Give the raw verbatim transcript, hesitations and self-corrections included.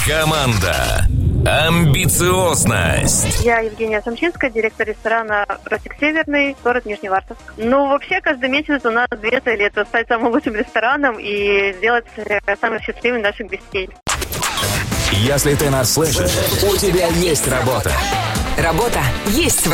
Команда. Амбициозность. Я Евгения Самчинская, директор ресторана «Ротик Северный», город Нижневартовск. Ну, вообще, каждый месяц у нас две цели. Это стать самым лучшим рестораном и сделать самым счастливым наших гостей. Если ты нас слышишь, у тебя есть работа. Работа есть.